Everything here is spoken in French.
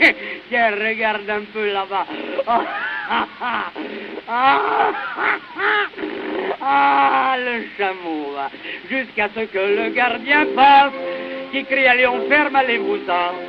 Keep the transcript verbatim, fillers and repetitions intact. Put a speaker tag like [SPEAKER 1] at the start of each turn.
[SPEAKER 1] Tiens, regarde un peu là-bas. Oh, ah, ah, ah, ah, le chameau va jusqu'à ce que le gardien passe, qui crie à Léon, ferme, allez-vous-en.